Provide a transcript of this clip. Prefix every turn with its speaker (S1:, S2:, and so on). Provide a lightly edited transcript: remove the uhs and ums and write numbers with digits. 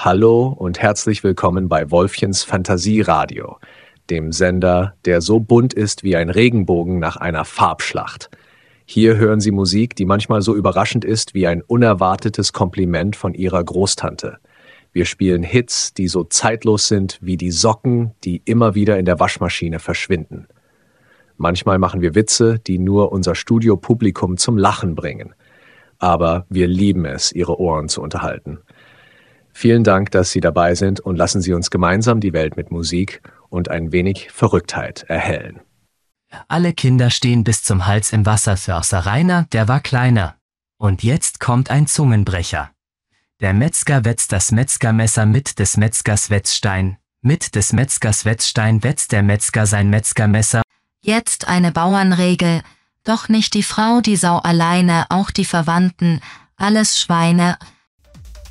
S1: Hallo und herzlich willkommen bei Wolfchens Fantasieradio, dem Sender, der so bunt ist wie ein Regenbogen nach einer Farbschlacht. Hier hören Sie Musik, die manchmal so überraschend ist wie ein unerwartetes Kompliment von Ihrer Großtante. Wir spielen Hits, die so zeitlos sind wie die Socken, die immer wieder in der Waschmaschine verschwinden. Manchmal machen wir Witze, die nur unser Studiopublikum zum Lachen bringen. Aber wir lieben es, Ihre Ohren zu unterhalten. Vielen Dank, dass Sie dabei sind und lassen Sie uns gemeinsam die Welt mit Musik und ein wenig Verrücktheit erhellen.
S2: Alle Kinder stehen bis zum Hals im Wasser, außer Rainer, der war kleiner. Und jetzt kommt ein Zungenbrecher. Der Metzger wetzt das Metzgermesser mit des Metzgers Wetzstein. Mit des Metzgers Wetzstein wetzt der Metzger sein Metzgermesser.
S3: Jetzt eine Bauernregel, doch nicht die Frau, die Sau alleine, auch die Verwandten, alles Schweine.